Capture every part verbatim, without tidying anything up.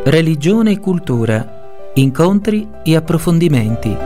Religione e cultura, incontri e approfondimenti.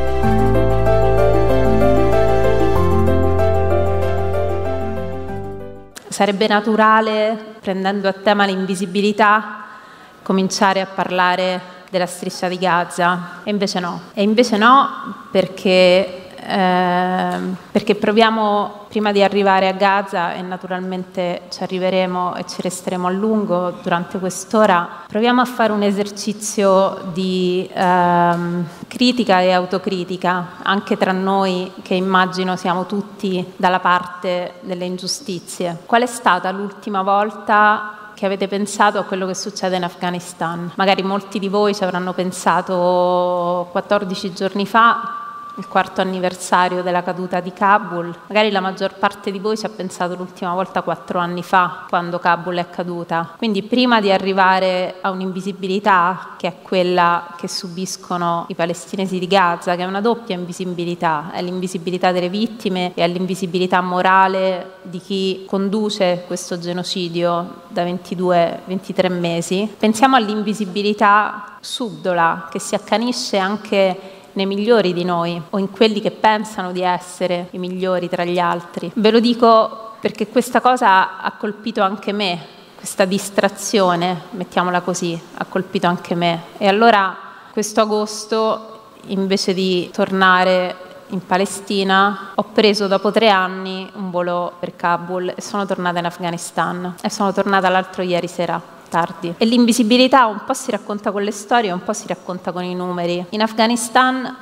Sarebbe naturale, prendendo a tema l'invisibilità, cominciare a parlare della striscia di Gaza, e invece no. E invece no perché, eh, perché proviamo, prima di arrivare a Gaza, e naturalmente ci arriveremo e ci resteremo a lungo durante quest'ora, proviamo a fare un esercizio di ehm, critica e autocritica, anche tra noi che immagino siamo tutti dalla parte delle ingiustizie. Qual è stata l'ultima volta che avete pensato a quello che succede in Afghanistan? Magari molti di voi ci avranno pensato quattordici giorni fa, il quarto anniversario della caduta di Kabul. Magari la maggior parte di voi ci ha pensato l'ultima volta quattro anni fa, quando Kabul è caduta. Quindi prima di arrivare a un'invisibilità, che è quella che subiscono i palestinesi di Gaza, che è una doppia invisibilità, è l'invisibilità delle vittime e è l'invisibilità morale di chi conduce questo genocidio da ventidue ventitré mesi, pensiamo all'invisibilità subdola che si accanisce anche nei migliori di noi o in quelli che pensano di essere i migliori tra gli altri. Ve lo dico perché questa cosa ha colpito anche me, questa distrazione, mettiamola così, ha colpito anche me. E allora questo agosto, invece di tornare in Palestina, ho preso dopo tre anni un volo per Kabul e sono tornata in Afghanistan e sono tornata l'altro ieri sera tardi. E l'invisibilità un po' si racconta con le storie, un po' si racconta con i numeri. In Afghanistan